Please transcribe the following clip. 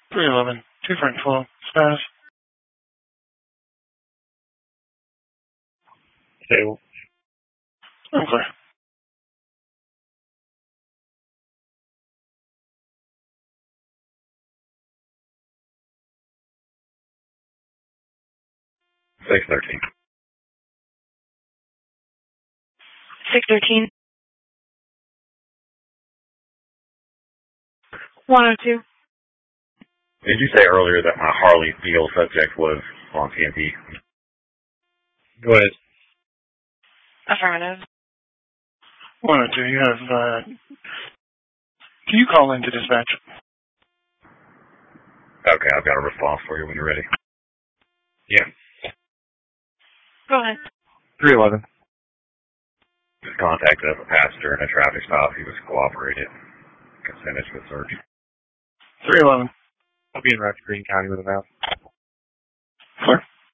311, 2 Frank Full, status. Stable. I'm clear. Six 13. 613. 102. Did you say earlier that my Harley Field subject was on TNT? Go ahead. Affirmative. 102, you have, can you call into dispatch? Okay, I've got a response for you when you're ready. Yeah. Go ahead. 311. Just contacted a passenger in a traffic stop. He was cooperated. Consented to a search. 311. I'll be in Rocky Green County with him now.